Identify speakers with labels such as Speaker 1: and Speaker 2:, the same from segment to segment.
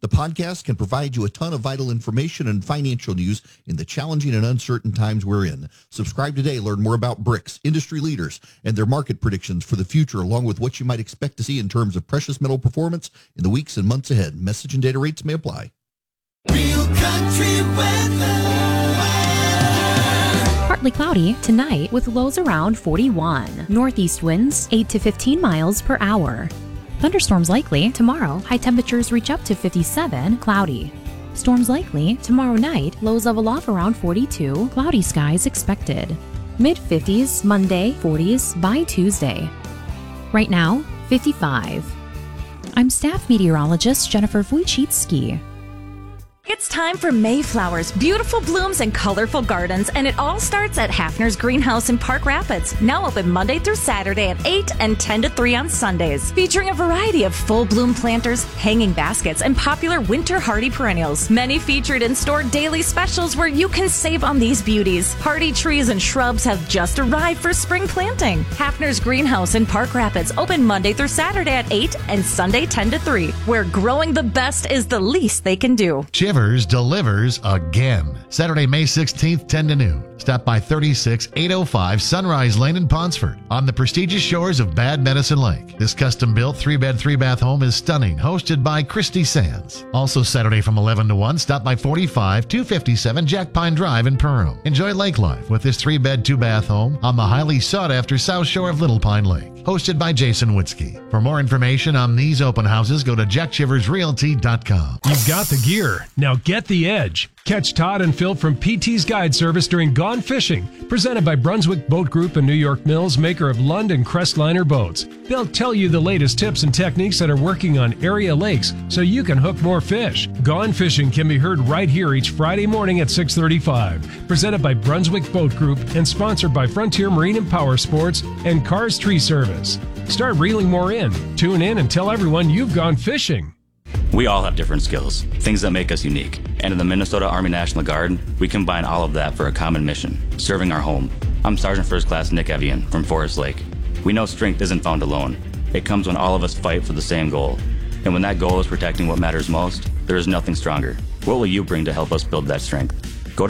Speaker 1: The podcast can provide you a ton of vital information and financial news in the challenging and uncertain times we're in. Subscribe today. Learn more about bricks, industry leaders, and their market predictions for the future, along with what you might expect to see in terms of precious metal performance in the weeks and months ahead. Message and data rates may apply.
Speaker 2: Real country weather.
Speaker 3: Partly cloudy tonight with lows around 41. Northeast winds 8 to 15 miles per hour. Thunderstorms likely tomorrow. High temperatures reach up to 57. Cloudy. Storms likely tomorrow night. Lows level off around 42. Cloudy skies expected. Mid-50s Monday, 40s by Tuesday. Right now, 55. I'm staff meteorologist Jennifer Wojcicki.
Speaker 4: It's time for Mayflowers, beautiful blooms and colorful gardens, and it all starts at Hafner's Greenhouse in Park Rapids, now open Monday through Saturday at 8 and 10 to 3 on Sundays, featuring a variety of full bloom planters, hanging baskets, and popular winter hardy perennials. Many featured in-store daily specials where you can save on these beauties. Hardy trees and shrubs have just arrived for spring planting. Hafner's Greenhouse in Park Rapids, open Monday through Saturday at 8 and Sunday 10 to 3, where growing the best is the least they can do.
Speaker 5: Chivers delivers again. Saturday, May 16th, 10 to noon. Stop by 36805 Sunrise Lane in Ponsford on the prestigious shores of Bad Medicine Lake. This custom-built 3-bed, 3-bath home is stunning, hosted by Christy Sands. Also Saturday from 11 to 1, stop by 257 Jack Pine Drive in Perham. Enjoy lake life with this 3-bed, 2-bath home on the highly sought-after south shore of Little Pine Lake. Hosted by Jason Witzke. For more information on these open houses, go to jackchiversrealty.com.
Speaker 6: You've got the gear. Now get the edge. Catch Todd and Phil from PT's Guide Service during Gone Fishing, presented by Brunswick Boat Group and New York Mills, maker of Lund and Crestliner boats. They'll tell you the latest tips and techniques that are working on area lakes so you can hook more fish. Gone Fishing can be heard right here each Friday morning at 6:35. Presented by Brunswick Boat Group and sponsored by Frontier Marine and Power Sports and Cars Tree Service. Start reeling more in. Tune in and tell everyone you've gone fishing.
Speaker 7: We all have different skills, things that make us unique. And in the Minnesota Army National Guard, we combine all of that for a common mission, serving our home. I'm Sergeant First Class Nick Evian from Forest Lake. We know strength isn't found alone. It comes when all of us fight for the same goal. And when that goal is protecting what matters most, there is nothing stronger. What will you bring to help us build that strength? Go to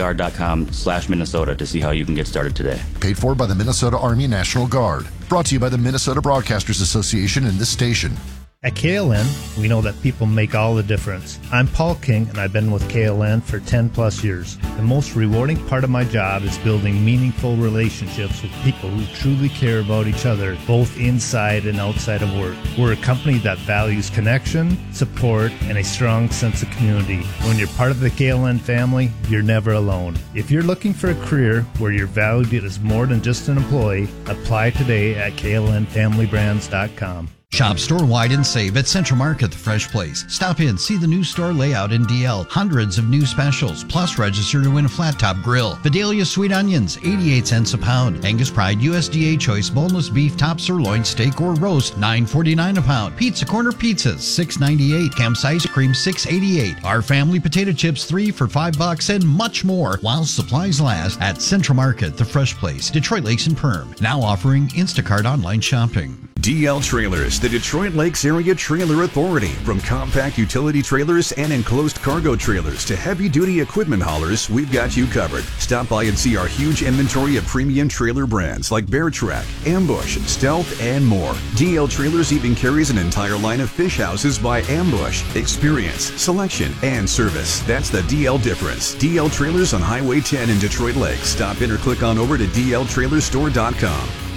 Speaker 7: nationalguard.com/Minnesota to see how you can get started today.
Speaker 8: Paid for by the Minnesota Army National Guard. Brought to you by the Minnesota Broadcasters Association and this station.
Speaker 9: At KLN, we know that people make all the difference. I'm Paul King, and I've been with KLN for 10 plus years. The most rewarding part of my job is building meaningful relationships with people who truly care about each other, both inside and outside of work. We're a company that values connection, support, and a strong sense of community. When you're part of the KLN family, you're never alone. If you're looking for a career where you're valued as more than just an employee, apply today at klnfamilybrands.com.
Speaker 10: Shop store-wide and save at Central Market, the Fresh Place. Stop in, see the new store layout in DL. Hundreds of new specials, plus register to win a flat-top grill. Vidalia sweet onions, 88 cents a pound. Angus Pride USDA Choice boneless beef top sirloin steak or roast, $9.49 a pound. Pizza Corner pizzas, $6.98. Camp's ice cream, $6.88. Our family potato chips, 3 for $5, and much more while supplies last at Central Market, the Fresh Place, Detroit Lakes and Perm. Now offering Instacart online shopping.
Speaker 11: DL Trailers, the Detroit Lakes Area Trailer Authority. From compact utility trailers and enclosed cargo trailers to heavy-duty equipment haulers, we've got you covered. Stop by and see our huge inventory of premium trailer brands like Bear Track, Ambush, Stealth, and more. DL Trailers even carries an entire line of fish houses by Ambush. Experience, selection, and service. That's the DL difference. DL Trailers on Highway 10 in Detroit Lakes. Stop in or click on over to dltrailerstore.com.